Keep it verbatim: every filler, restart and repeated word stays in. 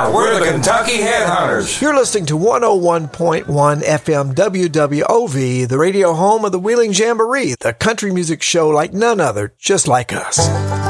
Yeah, we're the Kentucky Headhunters. You're listening to one oh one point one F M W W O V, the radio home of the Wheeling Jamboree, the country music show like none other, just like us.